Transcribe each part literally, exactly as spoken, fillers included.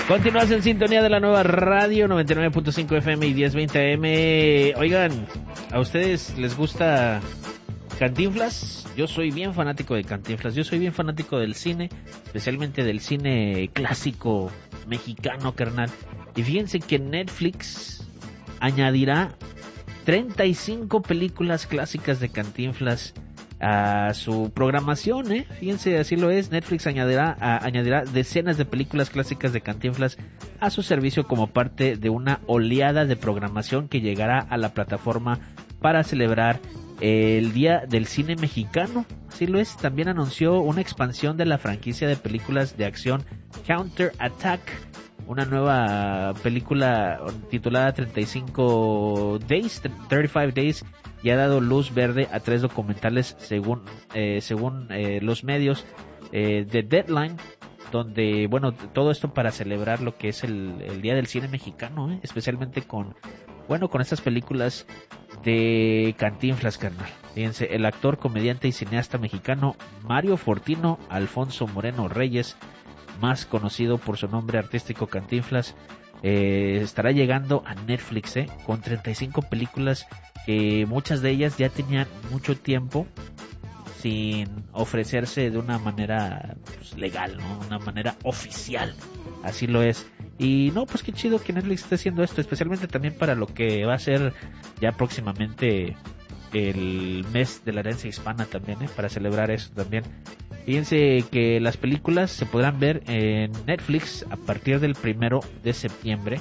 Continúas en sintonía de la nueva radio noventa y nueve punto cinco F M y diez veinte A M. Oigan, ¿a ustedes les gusta Cantinflas? Yo soy bien fanático de Cantinflas. Yo soy bien fanático del cine, especialmente del cine clásico mexicano, carnal. Y fíjense que Netflix añadirá treinta y cinco películas clásicas de Cantinflas a su programación, ¿eh? Fíjense, así lo es. Netflix añadirá, a, añadirá decenas de películas clásicas de Cantinflas a su servicio como parte de una oleada de programación que llegará a la plataforma para celebrar el Día del Cine Mexicano. Así lo es. También anunció una expansión de la franquicia de películas de acción Counter Attack, una nueva película titulada treinta y cinco Days, treinta y cinco Days, y ha dado luz verde a tres documentales según eh, según eh, los medios eh, de Deadline, donde, bueno, todo esto para celebrar lo que es el, el Día del Cine Mexicano, ¿eh? Especialmente con, bueno, con estas películas de Cantinflas, carnal. Fíjense, el actor, comediante y cineasta mexicano Mario Fortino Alfonso Moreno Reyes, más conocido por su nombre artístico Cantinflas, eh, estará llegando a Netflix, eh, con treinta y cinco películas que muchas de ellas ya tenían mucho tiempo sin ofrecerse de una manera, pues, legal, ¿no? Una manera oficial. Así lo es. Y no, pues qué chido que Netflix esté haciendo esto, especialmente también para lo que va a ser ya próximamente el mes de la herencia hispana también, ¿eh? Para celebrar eso también. Fíjense que las películas se podrán ver en Netflix a partir del primero de septiembre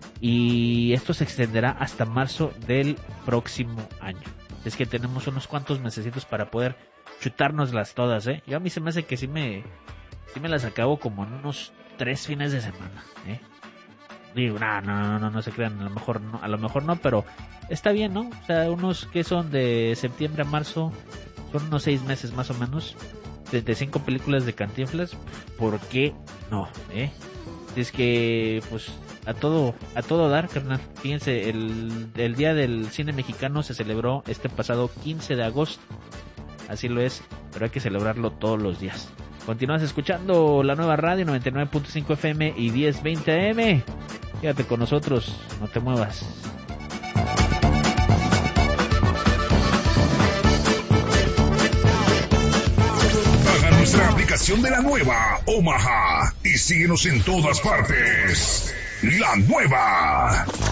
y esto se extenderá hasta marzo del próximo año. Es que tenemos unos cuantos mesecitos para poder chutárnoslas todas, ¿eh? Yo a mí se me hace que sí me, sí me las acabo como en unos tres fines de semana, ¿eh? Digo, no, no, no, no, no se crean, a lo mejor no, a lo mejor no, pero está bien, ¿no? O sea, unos que son de septiembre a marzo, son unos seis meses más o menos. treinta y cinco películas de Cantinflas, ¿por qué no? ¿Eh? Es que, pues, a todo, a todo dar, carnal. Fíjense, el, el Día del Cine Mexicano se celebró este pasado quince de agosto. Así lo es, pero hay que celebrarlo todos los días. Continúas escuchando la nueva radio noventa y nueve punto cinco F M y diez veinte A M. Quédate con nosotros, no te muevas. Nuestra aplicación de la nueva Omaha y síguenos en todas partes. La nueva.